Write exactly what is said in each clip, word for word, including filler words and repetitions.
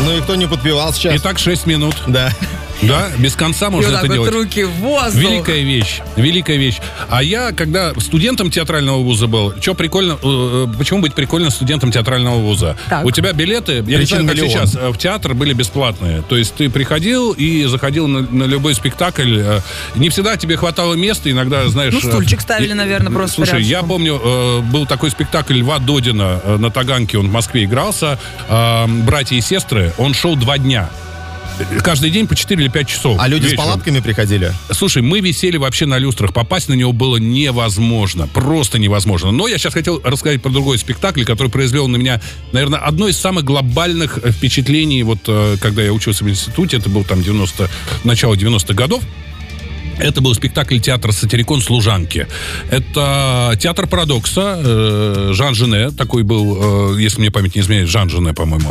Ну и кто не подпевал сейчас? Итак, шесть минут. Да. Да, без конца можно это вот делать. Руки в воздух. Великая вещь, великая вещь. А я, когда студентом театрального вуза был, что прикольно, э, почему быть прикольно студентом театрального вуза? Так. У тебя билеты, я не знаю, как сейчас, в театр были бесплатные. То есть ты приходил и заходил на, на любой спектакль. Не всегда тебе хватало места, иногда, знаешь... Ну, стульчик ставили, наверное, просто Слушай, рядышком. я помню, э, был такой спектакль Льва Додина э, на Таганке, он в Москве игрался, э, «Братья и сестры», он шел два дня. Каждый день по четыре или пять часов. А люди вечером. с палатками приходили? Слушай, мы висели вообще на люстрах. Попасть на него было невозможно. Просто невозможно. Но я сейчас хотел рассказать про другой спектакль, который произвел на меня, наверное, одно из самых глобальных впечатлений, вот когда я учился в институте, это был там девяносто, начало девяностых годов. Это был спектакль театра «Сатирикон. Служанки». Это театр парадокса. Э, Жан Жене, такой был, э, если мне память не изменяет, Жан Жене, по-моему.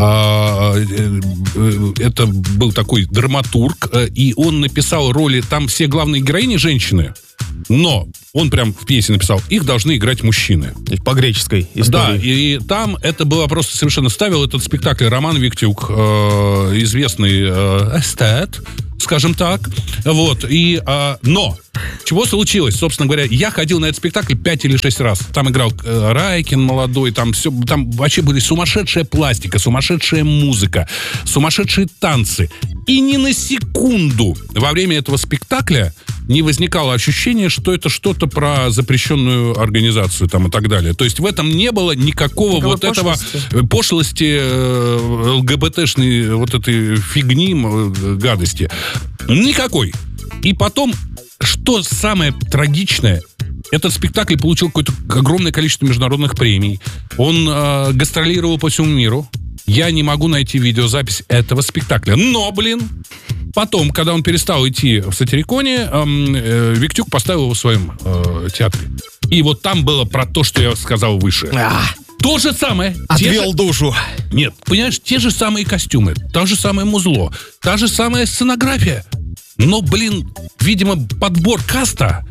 Э, э, это был такой драматург, э, и он написал роли, там все главные героини женщины, но он прям в пьесе написал, их должны играть мужчины. По греческой истории. Да, и там это было просто совершенно... Ставил этот спектакль Роман Виктюк, э, известный э, эстет, скажем так. Вот, и... Э, но... Чего случилось? Собственно говоря, я ходил на этот спектакль пять или шесть раз. Там играл э, Райкин молодой, там все, там вообще были сумасшедшая пластика, сумасшедшая музыка, сумасшедшие танцы. И ни на секунду во время этого спектакля не возникало ощущения, что это что-то про запрещенную организацию там и так далее. То есть в этом не было никакого Никакой вот пошлости. этого пошлости, э, ЛГБТшной вот этой фигни, э, гадости. Никакой. И потом, что самое трагичное, этот спектакль получил какое-то огромное количество международных премий. Он э, гастролировал по всему миру. Я не могу найти видеозапись этого спектакля. Но, блин, потом, когда он перестал идти в Сатириконе, э, э, Виктюк поставил его в своем э, театре. И вот там было про то, что я сказал выше. А, То же самое. отвел же... душу. Нет, понимаешь, те же самые костюмы, то же самое музло, та же самая сценография. Но, блин, видимо, подбор каста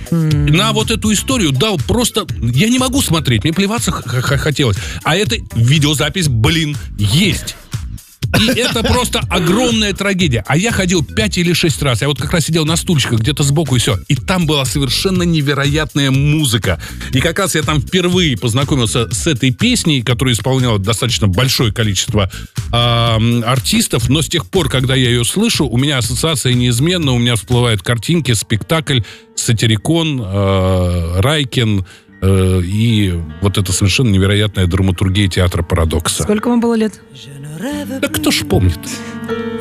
на вот эту историю дал просто... Я не могу смотреть, мне плеваться х- х- хотелось. А эта видеозапись, блин, есть. И это просто огромная трагедия. А я ходил пять или шесть раз. Я вот как раз сидел на стульчиках где-то сбоку и все. И там была совершенно невероятная музыка. И как раз я там впервые познакомился с этой песней, которую исполняло достаточно большое количество э, артистов. Но с тех пор, когда я ее слышу, у меня ассоциация неизменна. У меня всплывают картинки, спектакль, Сатирикон, э, Райкин э, и вот эта совершенно невероятная драматургия театра парадокса. Сколько вам было лет? Да кто ж помнит?